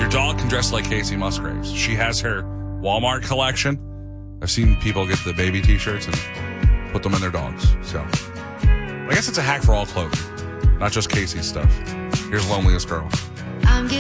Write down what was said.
your dog can dress like Casey Musgraves. She has her Walmart collection. I've seen people get the baby t-shirts and put them in their dogs. So I guess it's a hack for all clothing, not just Casey's stuff. Here's Loneliest Girl.